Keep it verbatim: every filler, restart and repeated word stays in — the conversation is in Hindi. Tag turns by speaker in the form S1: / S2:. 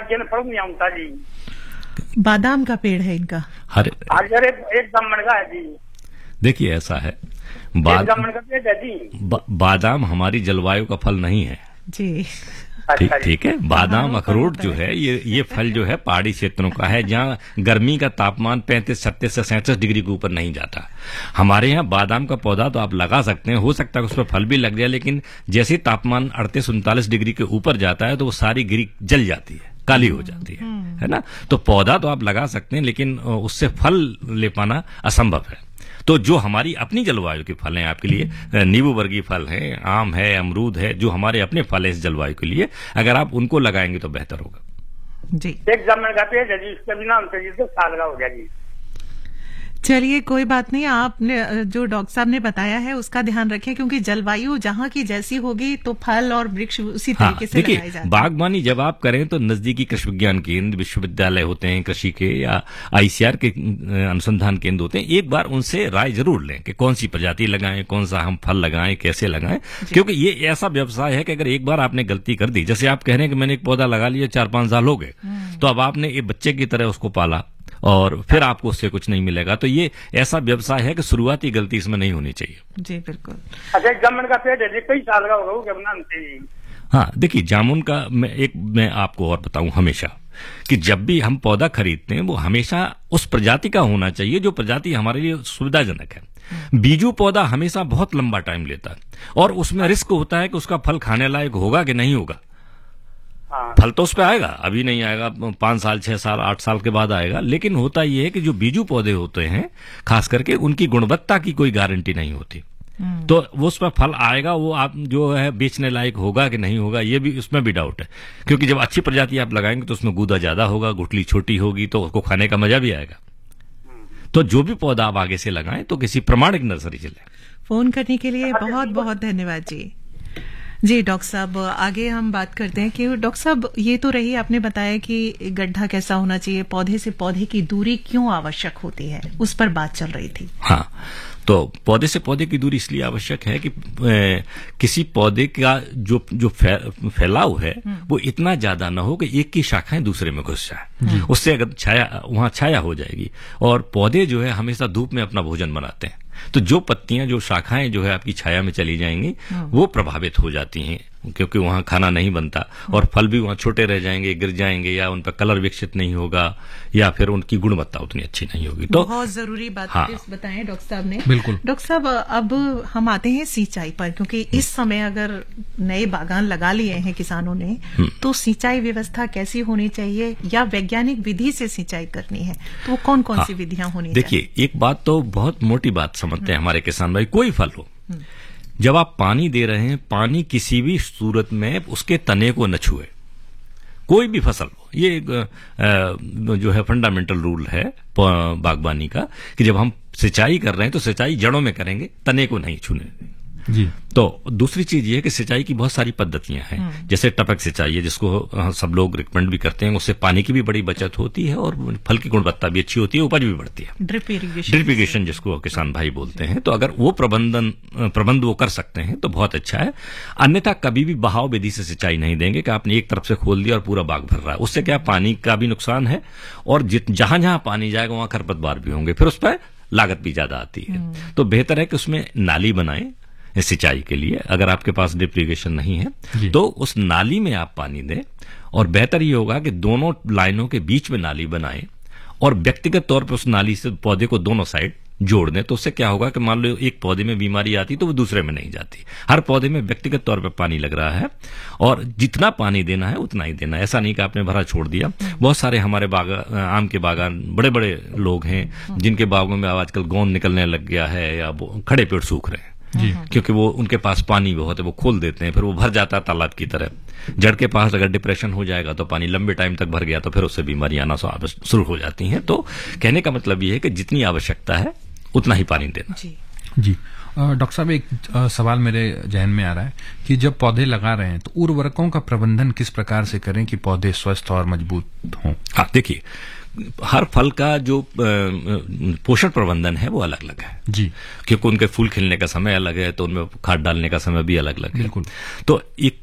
S1: राज्य में फल नहीं आता जी।
S2: बादाम का पेड़ है इनका?
S3: हर
S1: एक दमन का है जी।
S3: देखिए ऐसा है, बाद,
S1: दमन का पेड़ है जी।
S3: बा, बादाम हमारी जलवायु का फल नहीं है
S2: जी।
S3: ठीक ठीक है। बादाम अखरोट जो है ये ये फल जो है पहाड़ी क्षेत्रों का है, जहाँ गर्मी का तापमान पैंतीस छत्तीस से सैंतीस डिग्री के ऊपर नहीं जाता। हमारे यहाँ बादाम का पौधा तो आप लगा सकते हैं, हो सकता है उस पर फल भी लग जाए, लेकिन जैसे ही तापमान अड़तीस उनतालीस डिग्री के ऊपर जाता है तो वो सारी गिरी जल जाती है, काली हो जाती है, है ना। तो पौधा तो आप लगा सकते हैं, लेकिन उससे फल ले पाना असंभव है। तो जो हमारी अपनी जलवायु के फल हैं आपके लिए, नींबू वर्गीय फल हैं, आम है, अमरूद है, जो हमारे अपने फल हैं इस जलवायु के लिए, अगर आप उनको लगाएंगे तो बेहतर होगा
S2: जी।
S1: एक जामुन का पेड़ है जी, उसका भी नाम से तो साल का हो गया जी।
S2: चलिए कोई बात नहीं, आपने जो डॉक्टर साहब ने बताया है उसका ध्यान रखें, क्योंकि जलवायु जहाँ की जैसी होगी तो फल और वृक्ष उसी
S3: हाँ,
S2: तरीके से लगाए जाते हैं।
S3: बागबानी जब आप करें तो नजदीकी कृषि विज्ञान केंद्र, विश्वविद्यालय होते हैं कृषि के, या आईसीआर के अनुसंधान केंद्र होते हैं, एक बार उनसे राय जरूर लें कि कौन सी प्रजाति लगाएं, कौन सा हम फल लगाएं, कैसे लगाएं, क्योंकि ये ऐसा व्यवसाय है कि अगर एक बार आपने गलती कर दी, जैसे आप कह रहे हैं कि मैंने एक पौधा लगा लिया, चार पांच साल हो गए, तो अब आपने एक बच्चे की तरह उसको पाला और फिर आपको उससे कुछ नहीं मिलेगा। तो ये ऐसा व्यवसाय है कि शुरुआती गलती इसमें नहीं होनी चाहिए
S2: जी। बिल्कुल।
S1: अच्छा, जामुन का पेड़ है, कई साल का होगा क्या नाम से?
S3: हाँ देखिए, जामुन का मैं एक मैं आपको और बताऊं हमेशा कि जब भी हम पौधा खरीदते हैं वो हमेशा उस प्रजाति का होना चाहिए जो प्रजाति हमारे लिए सुविधाजनक है। बीजू पौधा हमेशा बहुत लंबा टाइम लेता है और उसमें रिस्क होता है कि उसका फल खाने लायक होगा कि नहीं होगा। फल तो उस पर आएगा, अभी नहीं आएगा, पांच साल छह साल आठ साल के बाद आएगा, लेकिन होता यह है कि जो बीजू पौधे होते हैं खास करके उनकी गुणवत्ता की कोई गारंटी नहीं होती। तो वो उस पर फल आएगा, वो आप जो है बेचने लायक होगा कि नहीं होगा, ये भी उसमें भी डाउट है, क्योंकि जब अच्छी प्रजाति आप लगाएंगे तो उसमें गूदा ज्यादा होगा, गुठली छोटी होगी, तो उसको खाने का मजा भी आएगा। तो जो भी पौधा आप आगे से लगाएं तो किसी प्रमाणिक नर्सरी से लें।
S2: फोन करने के लिए बहुत बहुत धन्यवाद जी। जी डॉक्टर साहब, आगे हम बात करते हैं कि डॉक्टर साहब ये तो रही, आपने बताया कि गड्ढा कैसा होना चाहिए, पौधे से पौधे की दूरी क्यों आवश्यक होती है, उस पर बात चल रही थी।
S3: हाँ, तो पौधे से पौधे की दूरी इसलिए आवश्यक है कि ए, किसी पौधे का जो जो फै, फैलाव है वो इतना ज्यादा ना हो कि एक की शाखाएं दूसरे में घुस जाए, उससे अगर छाया वहां छाया हो जाएगी। और पौधे जो है हमेशा धूप में अपना भोजन बनाते हैं, तो जो पत्तियां जो शाखाएं जो है आपकी छाया में चली जाएंगी वो प्रभावित हो जाती हैं, क्योंकि वहां खाना नहीं बनता और फल भी वहां छोटे रह जाएंगे, गिर जाएंगे, या उन पर कलर विकसित नहीं होगा, या फिर उनकी गुणवत्ता उतनी अच्छी नहीं होगी। तो
S2: बहुत जरूरी बात
S3: हाँ,
S2: बताएं डॉक्टर साहब ने।
S3: बिल्कुल
S2: डॉक्टर साहब, अब हम आते हैं सिंचाई पर, क्योंकि इस समय अगर नए बागान लगा लिए हैं किसानों ने तो सिंचाई व्यवस्था कैसी होनी चाहिए, या वैज्ञानिक विधि से सिंचाई करनी है तो वो कौन कौन सी विधियां होनी चाहिए?
S3: देखिए, एक बात तो बहुत मोटी बात समझते हैं हमारे किसान भाई, कोई फल हो, जब आप पानी दे रहे हैं, पानी किसी भी सूरत में उसके तने को न छुए, कोई भी फसल हो। ये जो है फंडामेंटल रूल है बागबानी का कि जब हम सिंचाई कर रहे हैं तो सिंचाई जड़ों में करेंगे, तने को नहीं छूने जी। तो दूसरी चीज ये है कि सिंचाई की बहुत सारी पद्धतियां हैं, जैसे टपक सिंचाई है जिसको सब लोग रिकमेंड भी करते हैं, उससे पानी की भी बड़ी बचत होती है और फल की गुणवत्ता भी अच्छी होती है, उपज भी बढ़ती है।
S2: ड्रिप इरिगेशन
S3: ड्रिप इरिगेशन जिसको किसान भाई बोलते हैं, तो अगर वो प्रबंधन प्रबंध वो कर सकते हैं तो बहुत अच्छा है। अन्यथा कभी भी बहाव विधि से सिंचाई नहीं देंगे कि आपने एक तरफ से खोल दिया और पूरा बाग भर रहा है, उससे क्या पानी का भी नुकसान है और जहां जहां पानी जाएगा वहां खरपतवार भी होंगे, फिर उस पर लागत भी ज्यादा आती है। तो बेहतर है कि उसमें नाली बनाएं सिंचाई के लिए। अगर आपके पास ड्रिप इरिगेशन नहीं है तो उस नाली में आप पानी दें, और बेहतर ये होगा कि दोनों लाइनों के बीच में नाली बनाएं और व्यक्तिगत तौर पर उस नाली से पौधे को दोनों साइड जोड़ दें। तो उससे क्या होगा कि मान लो एक पौधे में बीमारी आती तो वो दूसरे में नहीं जाती, हर पौधे में व्यक्तिगत तौर पर पानी लग रहा है और जितना पानी देना है उतना ही देना है। ऐसा नहीं कि आपने भरा छोड़ दिया। बहुत सारे हमारे बागान, आम के बागान, बड़े बड़े लोग हैं जिनके बागों में आजकल गोंद निकलने लग गया है या खड़े पेड़ सूख रहे हैं जी। क्योंकि वो उनके पास पानी बहुत है, वो खोल देते हैं, फिर वो भर जाता है तालाब की तरह। जड़ के पास अगर डिप्रेशन हो जाएगा तो पानी लंबे टाइम तक भर गया तो फिर उससे बीमारी आना शुरू हो जाती हैं। तो कहने का मतलब ये है कि जितनी आवश्यकता है उतना ही पानी देना
S2: जी।
S4: जी डॉक्टर साहब, एक आ, सवाल मेरे जहन में आ रहा है कि जब पौधे लगा रहे हैं तो उर्वरकों का प्रबंधन किस प्रकार से करें कि पौधे स्वस्थ और मजबूत हों?
S3: हाँ देखिए, हर फल का जो पोषण प्रबंधन है वो अलग अलग है
S4: जी,
S3: क्योंकि उनके फूल खिलने का समय अलग है, तो उनमें खाद डालने का समय भी अलग अलग है।
S4: बिल्कुल।
S3: तो एक